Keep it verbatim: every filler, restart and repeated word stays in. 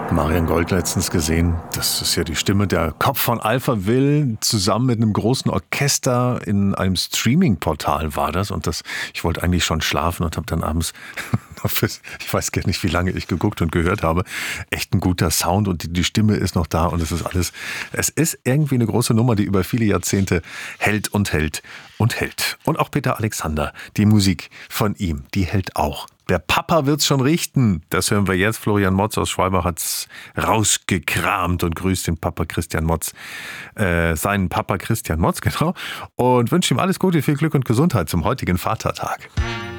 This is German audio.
Marian Gold letztens gesehen. Das ist ja die Stimme, der Kopf von Alpha Will, zusammen mit einem großen Orchester in einem Streaming-Portal war das. Und das, ich wollte eigentlich schon schlafen und habe dann abends, ich weiß gar nicht, wie lange ich geguckt und gehört habe, echt ein guter Sound und die, die Stimme ist noch da und es ist alles, es ist irgendwie eine große Nummer, die über viele Jahrzehnte hält und hält und hält. Und auch Peter Alexander, die Musik von ihm, die hält auch. Der Papa wird's schon richten. Das hören wir jetzt. Florian Motz aus Schwalbach hat's rausgekramt und grüßt den Papa Christian Motz, äh, seinen Papa Christian Motz, genau, und wünscht ihm alles Gute, viel Glück und Gesundheit zum heutigen Vatertag.